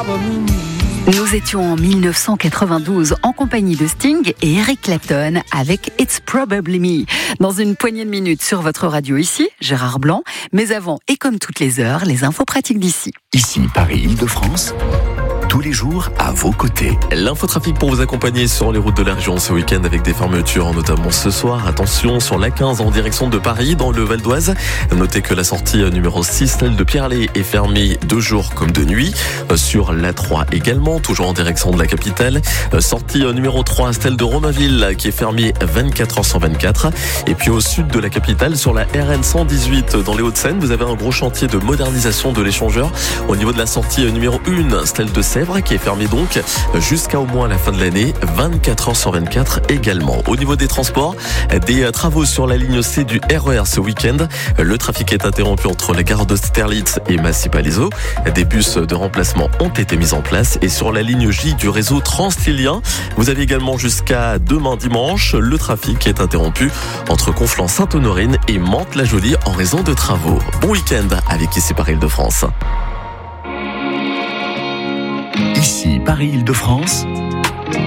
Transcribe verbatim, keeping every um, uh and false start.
Nous étions en dix-neuf cent quatre-vingt-douze en compagnie de Sting et Eric Clapton avec It's Probably Me. Dans une poignée de minutes sur votre radio ici, Gérard Blanc. Mais avant, et comme toutes les heures, les infos pratiques d'ici. Ici, Paris-Île-de-France. Tous les jours à vos côtés. L'infotrafic pour vous accompagner sur les routes de la région ce week-end avec des fermetures, notamment ce soir. Attention sur l'A quinze en direction de Paris, dans le Val d'Oise. Notez que la sortie numéro six, celle de Pierrelet, est fermée de jour comme de nuit. Sur l'A trois également, toujours en direction de la capitale. Sortie numéro trois, celle de Romainville, qui est fermée vingt-quatre heures sur vingt-quatre. Et puis au sud de la capitale, sur la R N cent dix-huit, dans les Hauts-de-Seine, vous avez un gros chantier de modernisation de l'échangeur. Au niveau de la sortie numéro un, celle de Sèvres, qui est fermé donc jusqu'à au moins la fin de l'année, vingt-quatre heures sur vingt-quatre également. Au niveau des transports, des travaux sur la ligne C du R E R ce week-end. Le trafic est interrompu entre la gare d'Austerlitz et Massy-Palaiseau. Des bus de remplacement ont été mis en place et sur la ligne J du réseau transilien, vous avez également jusqu'à demain dimanche, le trafic est interrompu entre Conflans-Sainte-Honorine et Mantes-la-Jolie en raison de travaux. Bon week-end avec Ici Paris-Île-de-France. Ici, Paris-Île-de-France.